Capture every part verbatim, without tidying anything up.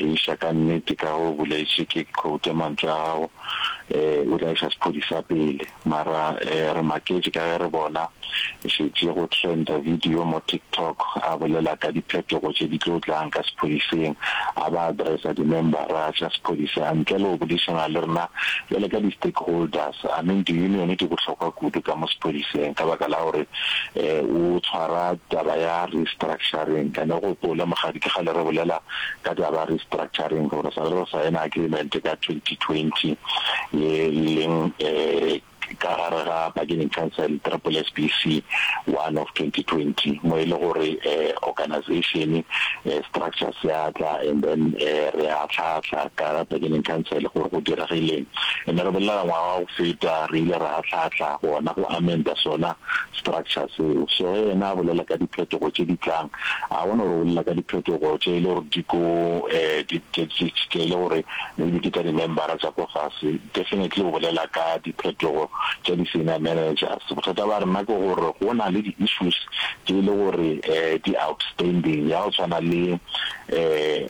isha ka nnete ka go buleise ke quote mantsao eh o tla isa sepodisa pele mara re maketse ka re bona se tse go trend video mo TikTok a bolela ka diphetogo tse di tlotlang ka sepodiseng a ba adressa di member ra tsa sepodisa ntle le go bodisana le rena le ka di stakeholders I mean di union di go tlhoka kudu ka mo sepodiseng ka baka la gore eh o tshwara taba ya restructuring kana go pola magadi ke gale re bolela ka taba restructuring gore sa re sa ena agreement ka twenty twenty le leng eh ka gara bargaining council triple S B C one of twenty twenty mo ile gore eh organization eh structure ya tla and then eh re a tlatla ka bargaining council gore go dira rileng ene re bolela ngwa go feta re ile ra tlatla gona go amenda sona structure so so ena bolela ka diphetogo tse di tlang a bona re bolela ka diphetogo tse ile gore di go eh di ke ile gore di ke tsa member tsa go fase definitely bolela ka diphetogo tse di senior managers bothata ba re mma go gore go na le di issues tse le gore eh di outstanding ya o tsana le eh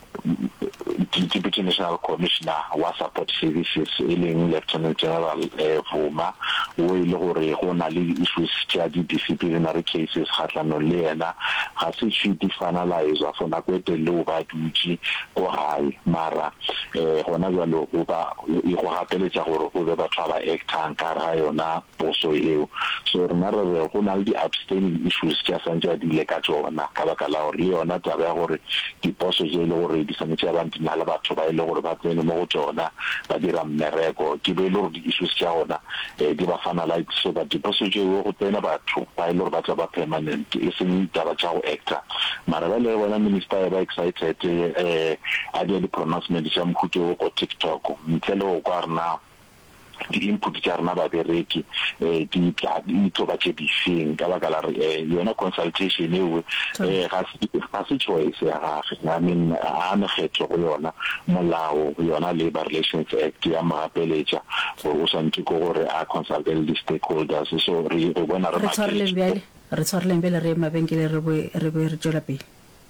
Deputy National Commissioner wa Support Services eleng Lieutenant General eh Vuma o ile gore go na le issues tsa di disciplinary cases kgatlano le ena ga se tshiti finalize for na kwete lo ba dutsi go hae mara eh gona jalo go ba e go gapeletsa gore go be ba tshaba actang ka ra yona poso eo so re mara re go na le di abstaining issues tsa santse di le ka tsona ka baka la gore yona taba ya gore di poso je le gore di sanetse ba ntina le batho ba ile gore ba tsene mo go tsona ba dira mmereko ke be le gore di issues tsa ona eh di ba finalize so that di poso je go tsena batho ba ile gore ba tla ba permanent e seng taba tsa go actor mara ba le bona minister ba excited eh a di pronouncement tsa mkhutho go TikTok mtlelo go kwarna di input tsa rena ba bereki eh di tla di tsoba tse di seng ka baka la eh yona consultation e eh ga se choice ya ga I mean a ne kgetho go yona molao yona Labor Relations Act ya mapeletsa go o santse go gore a consult the stakeholders so re go bona re re tshwarele bjale re tshwarele bjale re mabenkele re bo re bo re tsola pele.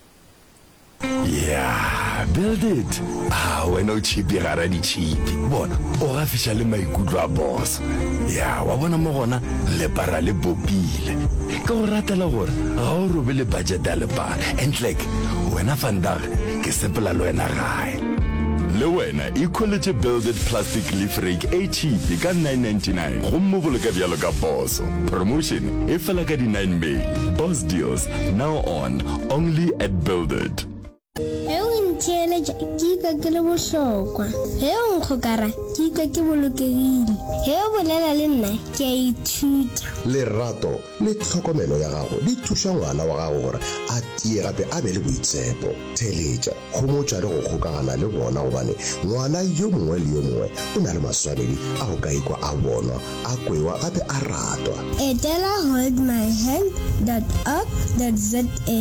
Yeah, build it. Ah, when o chipi gara di chipi. Bona, o ga fisha le maikutlo a boss. Yeah, wa bona mo gona le para le bopile. Ka go ratela gore ga o robe le budget ya le para. And like, wena fandar ke sepela lo ena gae. Le wena equality build it plastic leaf rake e cheap ka nine ninety-nine. Go mo boloka bjalo ka boss. Promotion e fela ka di nine May. Boss deals now on only at Build It. Tele kika ke le bohlokwa he o nkgokara kika ke bolokegile he o bolela le nna ke a ithuta lerato le tlhokomelo ya gago di thuša ngwana wa gago gore a tie gape a be le boitsepo theletša gomotša le go kgokagana le bona gobane ngwana yo mongwe le yo mongwe o na le maswanedi a go ka ikwa a bonwa a kwewa gape a ratwa etela hold my hand dot org dot za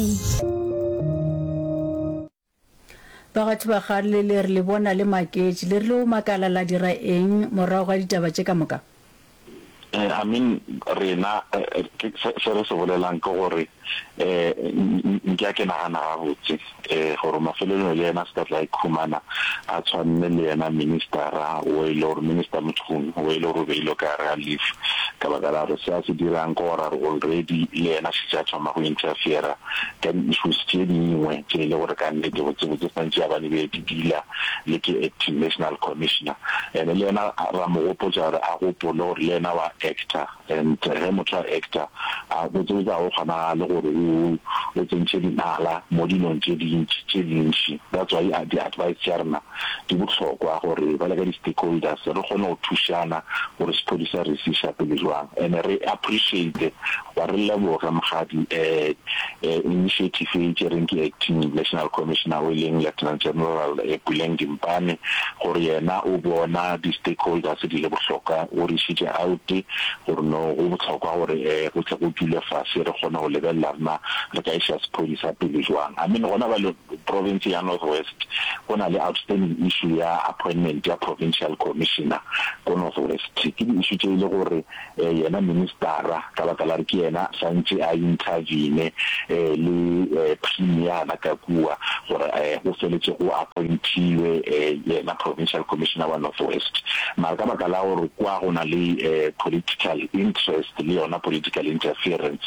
Bagatho ba gale le re le bona le maketse le re lo makala la dira eng morago ga ditaba tse ka moka eh I mean rena se re se bolelang ke gore eh nke ke nagana ga botse eh gore mafelelo le ena ska tla ikhumana a tshwanne le ena ministera o ile gore minister motšhong o ile gore be ile ka ra leave ka ba ga re se a se dirang gore already le ena se tsa tsama go interfere ka issues tse dingwe tse ile gore ka nne di botse botse fantse ba le be dila le ke acting national commissioner ene le ena ra mo opotsa re a go polo le ena wa actor and he motho actor a botse ba go gana le gore o o tsentse dinala mo dinong tse dintsi tse dintsi that's why I di advice jarna di botlhokwa gore ba le ka di stakeholders re gone go thushana gore sepodisa re se shape jwang and re appreciate wa re leboga mogadi eh initiative e tsereng ke acting national commissioner o leng Lieutenant General Epuleng Dimpane gore yena o bona di stakeholders di le botlhokwa o re shitse out gore no o botlhokwa gore eh go tle go dule fase re gone go lebella larna re ka isha sepodisa pele jwang. I mean gona ba le province ya Northwest gona le outstanding issue ya appointment ya provincial commissioner go Northwest ke di issue tse ile gore yena ministera ka ba kala re ke yena santse a intervene le premier la ka bua gore go feletse go appointiwe yena provincial commissioner wa Northwest ma ka ba kala gore kwa gona le political interest le yona political interference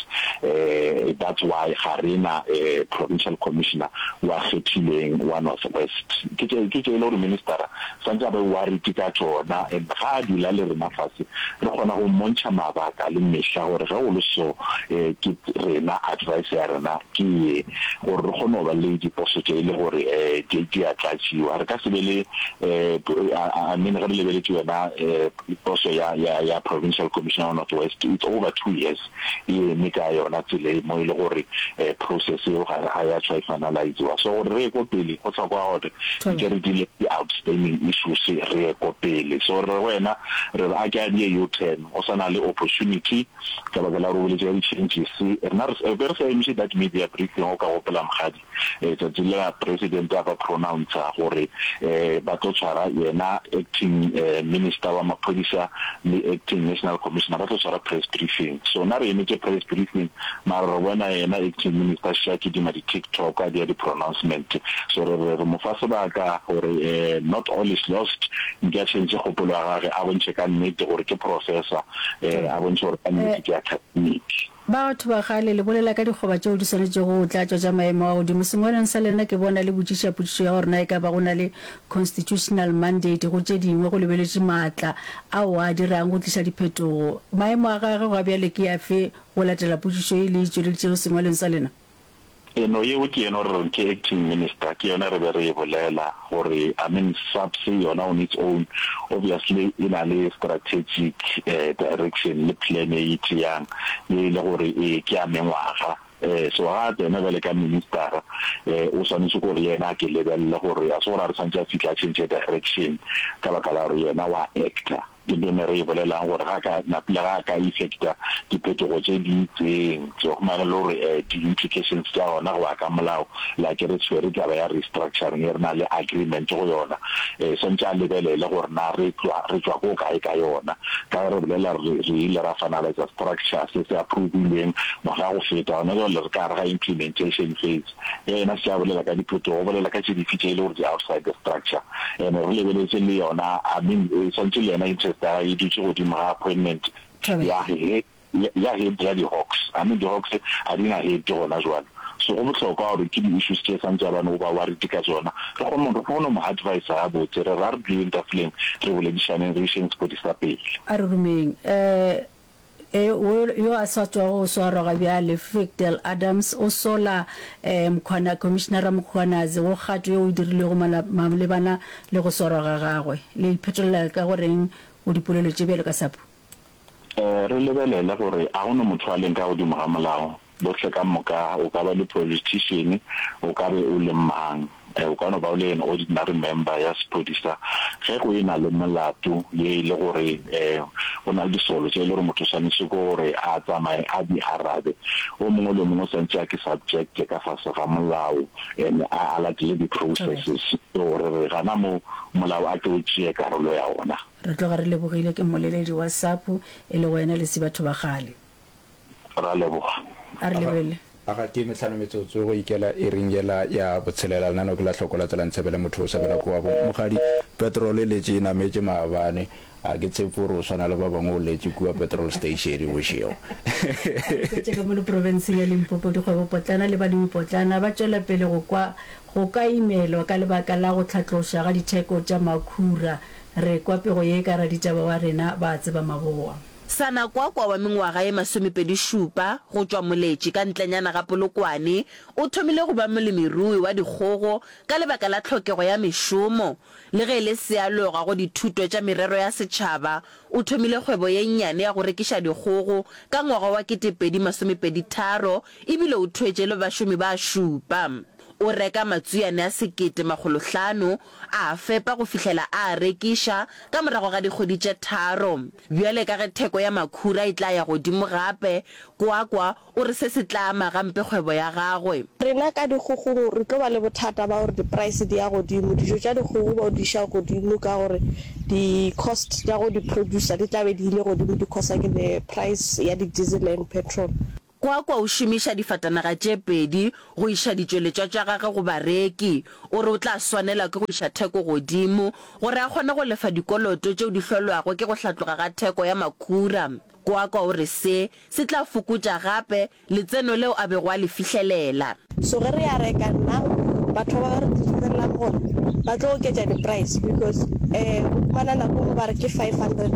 uh, that's why harina uh, provincial commissioner wa kgethileng wa Northwest ke ke ke lo minister santse ba wa re tika tsona e ga dula le rena fase re gona go montsha mabaka le mehla gore ga o lo so ke rena advice ya rena ke gore re gona ba le di positive le gore eh di di atlatsiwa re ka se bele eh a mena re le bele tsena eh poso ya ya ya provincial commissioner of Northwest it's over two years e nika yona tsile mo ile gore process yo ga ya try finalize wa so re go pele go tswa kwa gore ke re di outstanding issues re go pele so re wena re a ka di you ten o sana le opportunity ka ba la role ya changes e na re be re sa emi that media briefing o ka go pela mgadi e tsa dile president ba pronounce gore eh ba tlo tshwara yena acting minister wa maphodisa le acting national commissioner ba tlo tshwara press briefing so na re emetse press briefing mara bona yena acting minister Shaki di ma di TikTok a di pronouncement so re re mo fase ba ka gore not all is lost ngetse go pola ga a bontshe ka nnete gore ke professor eh a bontshe gore ka nnete ke academic ba batho ba gale le bolela ka dikgoba tšeo di swanetse go tla tšwa maemo a godimo sengweleng sa lena ke bona le botšiša potšišo ya gore na e ka ba gona le constitutional mandate go tše dingwe go lebeletše maatla ao a dirang go tliša diphetogo maemo a gage go a bjale ke ya fe go latela potšišo e le itšweleditšego sengweleng sa lena eno ye o ke eno re ke acting minister ke yona re be re bolela gore I mean subs yona on its own obviously in a strategic uh, direction le plan e itiang le gore e ke a mengwaga eh so ha tsena bele ka minister eh o swanetse go re yena ke lebella gore a sora re santse a fitla change direction ka ba kala re yena wa actor di re bolela gore ga ka na pla ka effecta diphetogo tse di tseng so ma le gore di implications tsa ona go ka molao la ke re tswere ka ba ya restructuring e rena le agreement go yona eh so ntse le bele le gore na re twa re twa go ka e ka yona ka re bolela re ile ra finalize structure se se approving mo ga go feta ona le re ka ra implementation phase eh na se bolela ka diphetogo bolela ka tse di fitele gore di outside the structure eh re le bele se le yona I mean so ntse le na da e ditse go di ma appointment ya he ya he ya di Hawks I mean the Hawks a dina he tsona jwalo so go botlhokwa gore ke di issues tse santse ba no ba wa re tika tsona re go mo go no mo advice a bo tsere ra re build the flame re go le dishaneng relations go di sapele a re rumeng eh e yo a sa tswa go swara ga bya le Fictel Adams o sola em khona commissioner Mkhwana ze go gato yo o dirile go mamle bana le go swara ga gagwe le petrol ka goreng o dipolelo tse bele ka sapo eh re lebelela gore a gona motho a leng ka go di mogamolao botle ka moka o ka ba le politician o ka re o le mang o ka no ba le an ordinary member ya sepodisa ge go ina le molato ye le gore eh ona di solo tse le gore motho sa nse gore a tsamaye a di arabe o mongwe le mongwe sa ntse ke subject ka fase ga molao ene a ala di processes gore re gana mo molao a ke o tšee karolo ya ona re tloga re lebogile ke moleledi wa WhatsApp e le wena le se batho ba gale ra leboga a re lebele aga ke metlhano metsotso go ikela e ringela ya botshelela lana no ke la tlhokola tsela ntsebele motho o sabela kwa bo mogadi petrol le tsena metse maabane a ke tseporo swana le ba bangwe o letse kwa petrol station go sheo ke ka mo province ya Limpopo di go potlana le ba di potlana ba tswela pele go kwa go ka imelo ka lebaka la go tlhatlosha ga ditheko tša makhura re kwa pego ye ka ra ditaba wa rena ba tseba maboa sana kwa kwa wa mengwaga e masomepedi šupa go tswa moletši ka ntlenyana ga Polokwane o thomile go ba molemirui wa dikgogo ka lebaka la tlhokego ya mešomo le ge le sealoga go dithuto tša merero ya setšhaba o thomile kgwebo ye nnyane ya go rekiša dikgogo ka ngwaga wa ketepedi masomepedi tharo ebile o thuetše le bašomi ba šupa o reka matsuyane a sekete magolo hlano a fepa go fihlela a rekiša ka morago ga dikgwedi tše tharo. Bjale ka ge theko ya makhura e tla ya godimo gape, Kwakwa o re se se tla ama gampe kgwebo ya gagwe. Rena ka dikgogo re tlo ba le bothata ba gore di-price di ya godimo, dijo tša dikgogo ba di ša godimo ka gore di-cost tša go di-producer di tlabe di ile godimo di-costa ke the price ya di-diesel and petrol. Kwakwa o šomiša difatanaga tše pedi go iša ditšweletšwa tša gagwe go bareki. O re o tla swanela ke go iša theko godimo gore a kgone go lefa dikoloto tšeo di hlolwago ke go hlatloga ga theko ya makhura. Kwakwa o re se se tla fokotša gape letseno leo a bego a le fihlelela. So ge re ya reka nna batho ba re tserelang gore ba tlo oketša di-price because um mana nako ba re ke five hundred.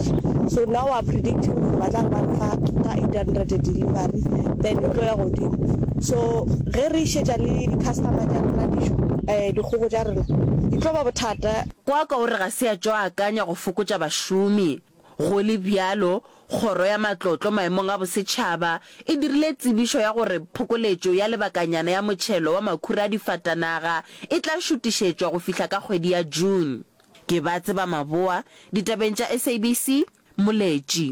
So now we are predicting ba tla re ba fa ka eight hundred delivery then e tlo ya godimo. So ge re išetša le di-customer tša rena dijo um dikgogo tša rena di tlo ba bothata. Kwakwa o re ga se a tšo akanya go fokotša bašomi. Go le bjalo, kgoro ya matlotlo maemong a bosetšhaba e dirile tsebišo ya gore phokoletšo ya lebakanyana ya motšhelo wa makhura a difatanaga e tla šutišetšwa go fihla ka kgwedi ya June. Ke ba tseba Maboa, ditabeng tša S A B C, Moletši.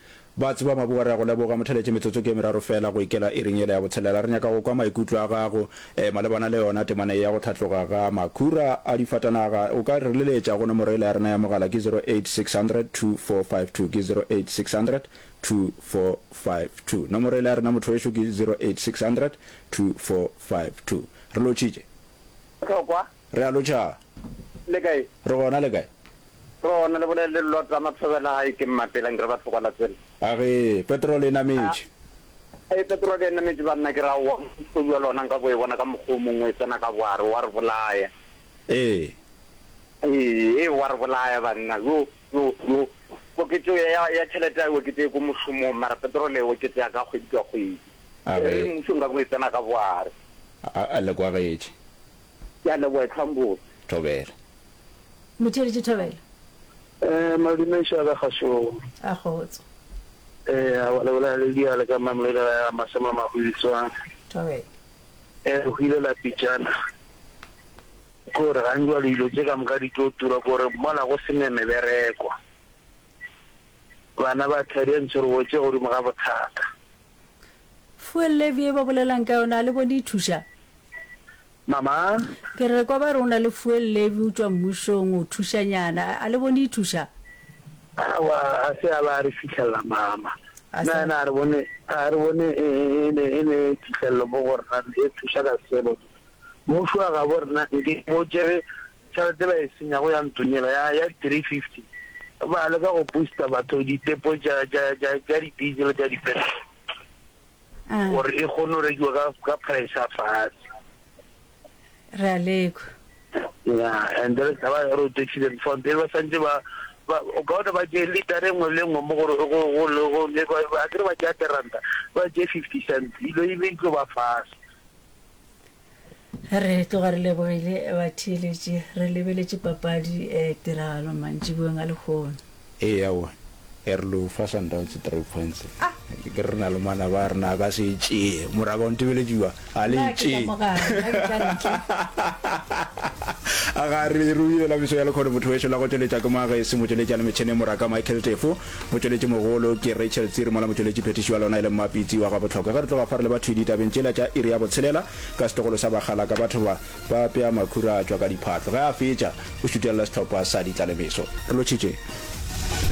ba tseba Maboa re go leboga motheletše metsotso ke meraro fela go ikela e reng ele ya botshelela re nyaka go kwa maikutlo a gago eh malebana le yona temane ya go tlhatloga ga makhura a difatanaga o ka re leletša go nomoro ile ya rena ya mogala ke zero eight six hundred two four five two ke zero eight six hundred two four five two nomoro ile ya rena motho wešo ke zero eight six hundred two four five two re lotšitše kwa re a lotša le kae re gona le kae rona le bole le lotsa matshabela ha ke mmapela ngre ba tloga la tsela a ge petrol e nametše e petrol e nametše ba nna ke ra wa go bua lona ka go e bona ka mogomong mongwe tsena ka boare wa re bolaya eh eh e wa re bolaya ba nna go go go go ke tšo ya ya tšhelete go ke tšo go mošomo mara petrol e go ke tšo ka go ditwa go e a ge mošomo go tsena ka boare a le kwa gaetše ya le wa tlhambo tobela motheletše Thobela. eh madimesha ga gasho a gotso eh wala wala le dia le ka mamlela ya masema mahuitswa Thobela. eh go ile la pitjana go re gangwa le ilo tse ka mga di totura gore mona go sene meberekwa bana ba tlhare ntse re wotse gore mo ga bothata fuel levy e ba bolelang ka yona le bone thuša mama ke re kwa ba re una le fuel levy o tswa mmušong o thušanyana a le bone thuša awa a se a ba re fitlhela mama na na re bone a re bone ene ene fitlhelo mo gore na e thuša ka selo mo shwa ga borna ndi mo jere tšhelete ba e senya go ya ntunyela ya ya three fifty ba le ka go booster batho di tepo ja ja ja ja di diesel ja di petrol gore e kgone re go ka price a fast re a leko yeah and there is a road accident for there was sanje ba o ka ba je litare ngwe le ngwe mo gore go go go le ba kre ba ja teranta ba je fifty cents ilo ile go ba fast re tloga re lebogile ba theletše re lebeletše papadi um tiragalo mantši bueng a lekgono ee yawa e re lo fa Sundowns three points ke re na le mana ba re na ka se tšee morago ntebeletsiwa a le tšee a ga re ruile la miso ya lekgono motho wešo la go tšweletša ke moaga e se motšweletša le metšhene moraka Michael Tefo motšweletše mogolo ke Rachel Tsiri mola motšweletše phetiši wa lona e le mmapitsi wa ga botlhokwa ge re tloga fa re le batho ditabeng tšela tša iri ya botshelela ka setogolo sa bagala ka batho ba ba pea makhura a tšwa ka diphatlo ge a fetša o šutelela setlhopha sa ditlalemeso re lotšhitše